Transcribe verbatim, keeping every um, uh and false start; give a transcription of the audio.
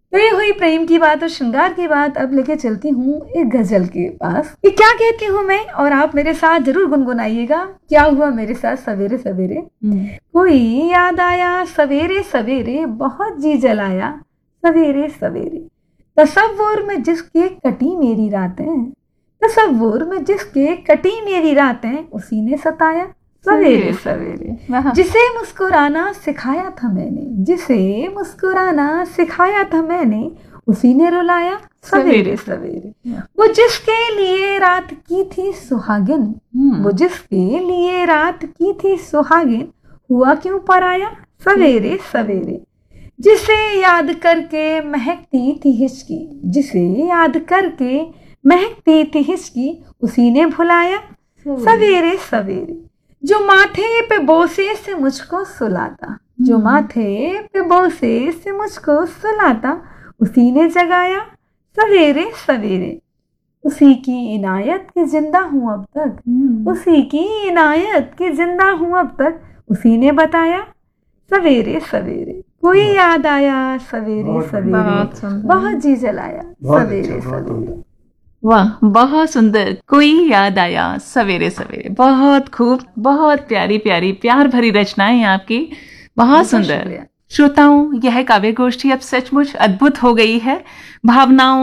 तो ये हुई प्रेम की बात और श्रृंगार की बात। अब लेके चलती हूँ एक गजल के पास। ये क्या कहती हूँ मैं, और आप मेरे साथ जरूर गुनगुनाइएगा। क्या हुआ मेरे साथ सवेरे सवेरे। कोई याद आया सवेरे सवेरे, बहुत जी जलाया सवेरे सवेरे। तसव्वुर में जिसके कटी मेरी रातें, तसव्वुर में जिसके कटी मेरी रातें, उसी ने सताया सवेरे सवेरे। जिसे मुस्कुराना सिखाया था मैंने, जिसे मुस्कुराना सिखाया था मैंने, उसी ने रुलाया सवेरे सवेरे। वो जिसके लिए रात की थी सुहागिन, वो जिसके लिए रात की थी सुहागिन, हुआ क्यों पराया सवेरे सवेरे। जिसे याद करके महकती थी हिचकी, जिसे याद करके महकती थी हिचकी, उसी ने भुलाया सवेरे सवेरे। जो माथे पे बोसे से मुझको सुलाता, जो माथे पे बोसे से मुझको सुलाता, उसी ने जगाया सवेरे सवेरे। उसी की इनायत की जिंदा हूँ अब तक, उसी की इनायत की जिंदा हूँ अब तक, उसी ने बताया सवेरे सवेरे। कोई याद आया सवेरे सवेरे, बहुत जी जलाया सवेरे सवेरे। वाह, बहुत सुंदर। कोई याद आया सवेरे सवेरे, बहुत खूब, बहुत प्यारी प्यारी प्यार भरी रचनाएं आपकी, बहुत सुंदर। श्रोताओं, यह काव्य गोष्ठी अब सचमुच अद्भुत हो गई है। भावनाओं